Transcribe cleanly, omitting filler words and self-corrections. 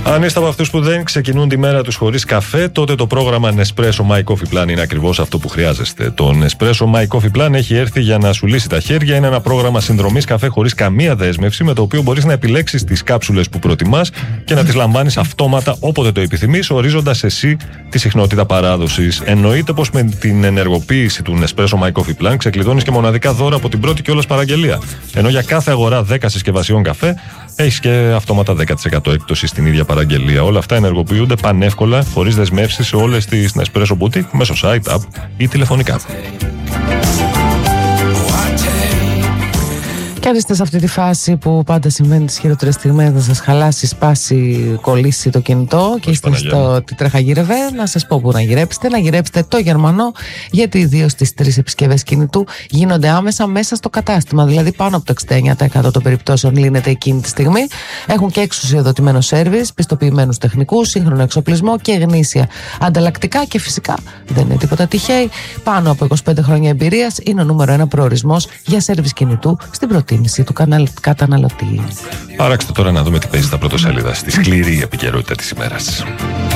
Αν είστε από αυτούς που δεν ξεκινούν τη μέρα τους χωρίς καφέ, τότε το πρόγραμμα Nespresso My Coffee Plan είναι ακριβώς αυτό που χρειάζεστε. Το Nespresso My Coffee Plan έχει έρθει για να σου λύσει τα χέρια. Είναι ένα πρόγραμμα συνδρομής καφέ χωρίς καμία δέσμευση, με το οποίο μπορείς να επιλέξεις τις κάψουλες που προτιμάς και να τις λαμβάνεις αυτόματα όποτε το επιθυμείς, ορίζοντας εσύ τη συχνότητα παράδοσης. Εννοείται πως με την ενεργοποίηση του Nespresso My Coffee Plan ξεκλειδώνεις και μοναδικά δώρα από την πρώτη κιόλας παραγγελία. Ενώ για κάθε αγορά 10 συσκευασιών καφέ έχεις και αυτόματα 10% έκπτωση στην ίδια παραγγελία. Όλα αυτά ενεργοποιούνται πανεύκολα, χωρίς δεσμεύσεις, σε όλες τις Nespresso Boutique, μέσω site, app ή τηλεφωνικά. Και αν είστε σε αυτή τη φάση που πάντα συμβαίνει τις χειρότερες στιγμές, να σας χαλάσει, σπάσει, κολλήσει το κινητό και είστε τι τρέχα-γύρευε, να σας πω που να γυρέψετε το Γερμανό, γιατί οι 2 στις 3 επισκευές κινητού γίνονται άμεσα μέσα στο κατάστημα. Δηλαδή πάνω από το 69% των περιπτώσεων λύνεται εκείνη τη στιγμή. Έχουν και εξουσιοδοτημένο σέρβις, πιστοποιημένους τεχνικούς, σύγχρονο εξοπλισμό και γνήσια ανταλλακτικά, και φυσικά δεν είναι τίποτα τυχαίοι. Πάνω από 25 χρόνια εμπειρίας, είναι ο νούμερο 1 προορισμός για σέρβις κινητού στην προτίμηση του καταναλωτή. Άραξτε τώρα να δούμε τι παίζει στα πρωτοσέλιδα στη σκληρή επικαιρότητα της ημέρας.